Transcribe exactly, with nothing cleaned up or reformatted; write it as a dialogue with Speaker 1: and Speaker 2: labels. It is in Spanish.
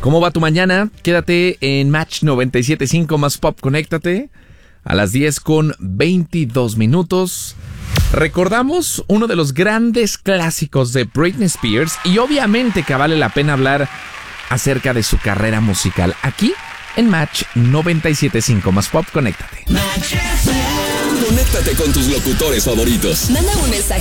Speaker 1: ¿Cómo va tu mañana? Quédate en Match noventa y siete punto cinco más Pop, conéctate a las diez con veintidós minutos. Recordamos uno de los grandes clásicos de Britney Spears y obviamente que vale la pena hablar acerca de su carrera musical aquí en Match noventa y siete punto cinco más Pop, conéctate.
Speaker 2: Conéctate con tus locutores favoritos.
Speaker 3: Manda un mensaje